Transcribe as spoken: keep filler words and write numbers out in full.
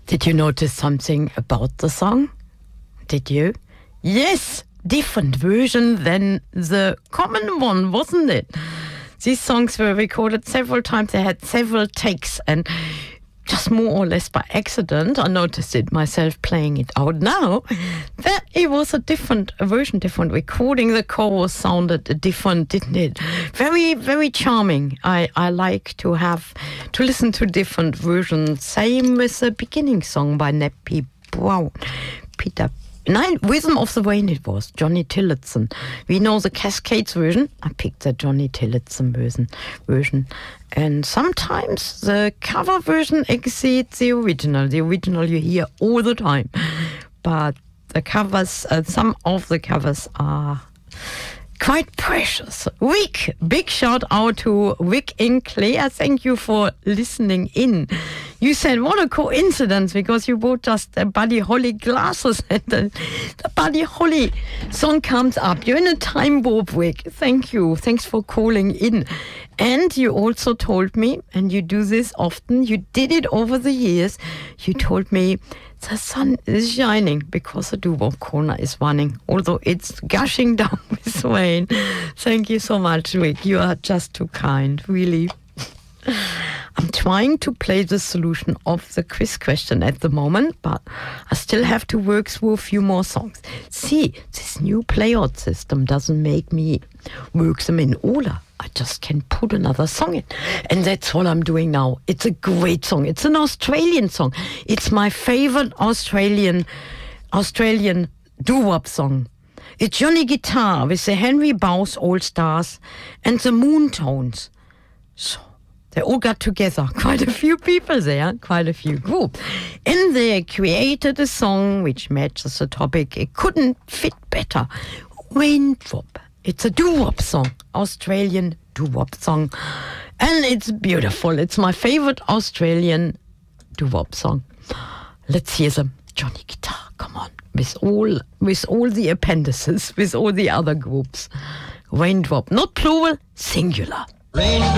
Did you notice something about the song? Did you? Yes, different version than the common one, wasn't it? These songs were recorded several times. They had several takes, and just more or less by accident, I noticed it myself playing it out now, that it was a different a version, different recording. The chorus sounded different, didn't it? Very, very charming. I, I like to have, to listen to different versions. Same with the beginning song by Neppy Brown. Peter Nein, Rhythm of the Rain it was, Johnny Tillotson. We know the Cascades version. I picked the Johnny Tillotson version. version. And sometimes the cover version exceeds the original. The original you hear all the time. But the covers, uh, some of the covers are quite precious. Rick, big shout out to Rick in Clare. Thank you for listening in. You said, what a coincidence, because you bought just the Buddy Holly glasses and the, the Buddy Holly song comes up. You're in a time warp, Rick. Thank you. Thanks for calling in. And you also told me, and you do this often, you did it over the years, you told me the sun is shining because the doo-wop corner is running, although it's gushing down with rain. Thank you so much, Rick. You are just too kind, really. I'm trying to play the solution of the quiz question at the moment, but I still have to work through a few more songs. See, this new playout system doesn't make me work them in order. I just can put another song in. And that's what I'm doing now. It's a great song. It's an Australian song. It's my favorite Australian Australian doo-wop song. It's Johnny Guitar with the Henry Bowes All-Stars and the Moontones. So they all got together, quite a few people there, quite a few groups. And they created a song which matches the topic. It couldn't fit better. Raindrop. It's a doo-wop song, Australian doo-wop song. And it's beautiful. It's my favorite Australian doo-wop song. Let's hear them. Johnny Guitar, come on. With all, with all the appendices, with all the other groups. Raindrop, not plural, singular. Raindrop.